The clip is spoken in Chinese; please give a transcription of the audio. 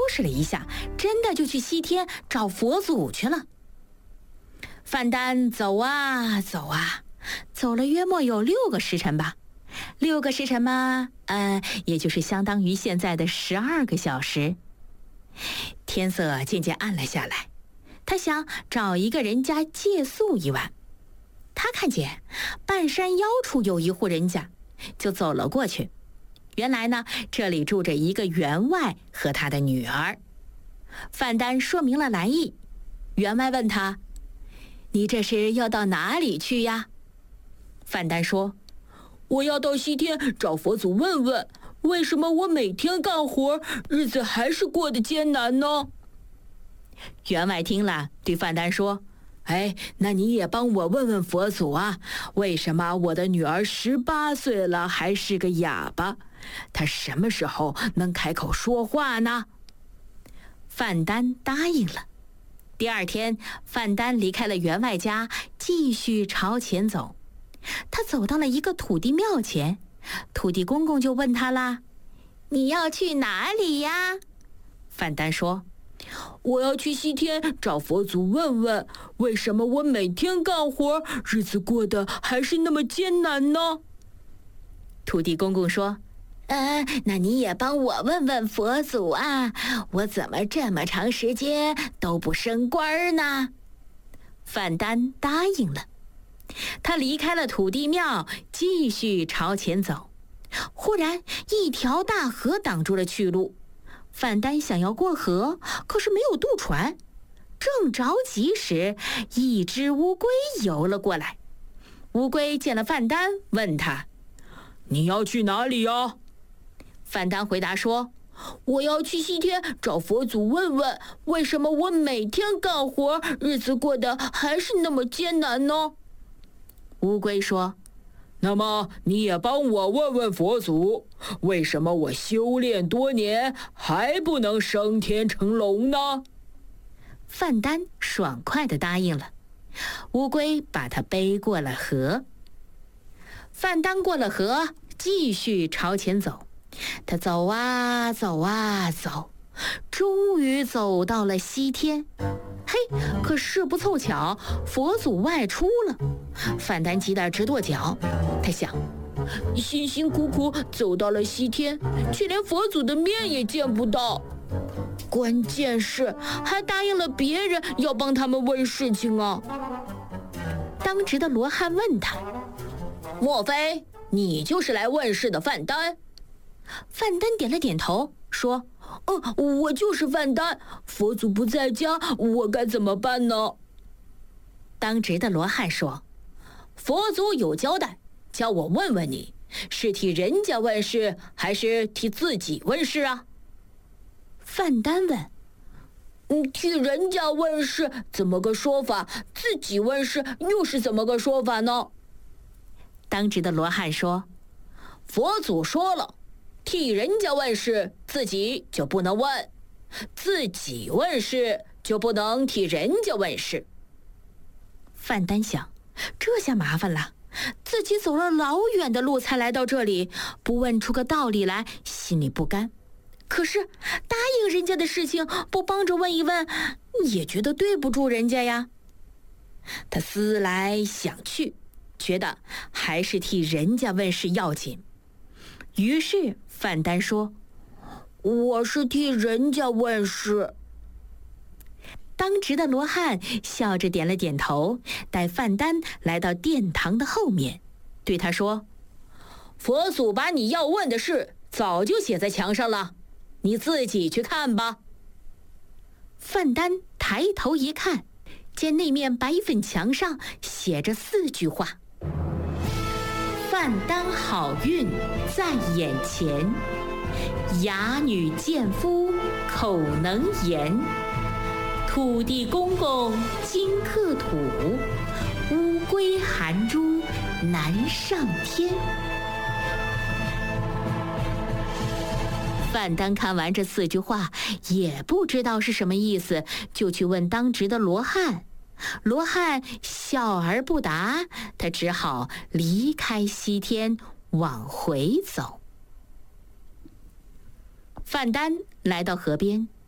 拾了一下，真的就去西天找佛祖去了。范丹走啊走啊，走了约莫有6个时辰吧。6个时辰嘛，也就是相当于现在的12个小时。天色渐渐暗了下来，他想找一个人家借宿一晚。他看见半山腰处有一户人家，就走了过去。原来呢，这里住着一个员外和他的女儿。范丹说明了来意，员外问他：“你这是要到哪里去呀？”范丹说：“我要到西天找佛祖问问，为什么我每天干活，日子还是过得艰难呢？”员外听了，对范丹说：“那你也帮我问问佛祖啊，为什么我的女儿18岁了还是个哑巴？她什么时候能开口说话呢？”范丹答应了。第2天，范丹离开了员外家，继续朝前走。他走到了一个土地庙前，土地公公就问他啦：“你要去哪里呀？”范丹说：“我要去西天找佛祖问问，为什么我每天干活，日子过得还是那么艰难呢？”土地公公说：“那你也帮我问问佛祖啊，我怎么这么长时间都不升官呢？”范丹答应了。他离开了土地庙，继续朝前走。忽然，一条大河挡住了去路。范丹想要过河，可是没有渡船。正着急时，一只乌龟游了过来。乌龟见了范丹，问他：“你要去哪里呀？”范丹回答说：“我要去西天找佛祖问问，为什么我每天干活，日子过得还是那么艰难呢？”乌龟说：“那么你也帮我问问佛祖，为什么我修炼多年还不能升天成龙呢？”范丹爽快地答应了。乌龟把他背过了河。范丹过了河，继续朝前走。他走啊走啊走，终于走到了西天。可事不凑巧，佛祖外出了。范丹急得直跺脚。他想，辛辛苦苦走到了西天，却连佛祖的面也见不到。关键是还答应了别人要帮他们问事情啊。当值的罗汉问他：“莫非你就是来问事的范丹？”范丹点了点头，说：“我就是范丹，佛祖不在家，我该怎么办呢？”当值的罗汉说：“佛祖有交代，叫我问问你，是替人家问事，还是替自己问事啊？”范丹问：“替人家问事怎么个说法？自己问事又是怎么个说法呢？”当值的罗汉说：“佛祖说了，替人家问事，自己就不能问；自己问事，就不能替人家问事。”范丹想，这下麻烦了，自己走了老远的路才来到这里，不问出个道理来，心里不甘。可是答应人家的事情，不帮着问一问，也觉得对不住人家呀。他思来想去，觉得还是替人家问事要紧。于是范丹说：“我是替人家问事。”当值的罗汉笑着点了点头，带范丹来到殿堂的后面，对他说：“佛祖把你要问的事早就写在墙上了，你自己去看吧。”范丹抬头一看，见那面白粉墙上写着4句话：“范丹好运在眼前，哑女见夫口能言，土地公公金克土，乌龟含珠难上天。”范丹看完这4句话，也不知道是什么意思，就去问当值的罗汉。罗汉笑而不答，他只好离开西天往回走。范丹来到河边，